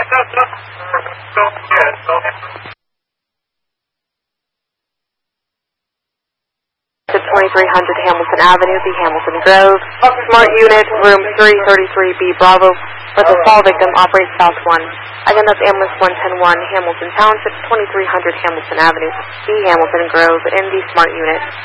To 2300 Hamilton Avenue, the Hamilton Grove. Smart Unit, room 333B Bravo, with a fall victim, operates South 1. Again, that's ambulance 110-1, Hamilton Township, 2300 Hamilton Avenue, the Hamilton Grove, in the Smart Unit.